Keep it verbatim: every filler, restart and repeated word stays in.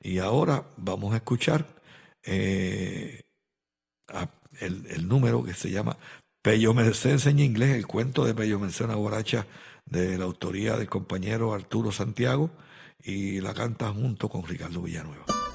Y ahora vamos a escuchar eh, a el, el número que se llama Pello Merced en inglés, el cuento de Pello Merced, una guaracha de la autoría del compañero Arturo Santiago, y la canta junto con Ricardo Villanueva.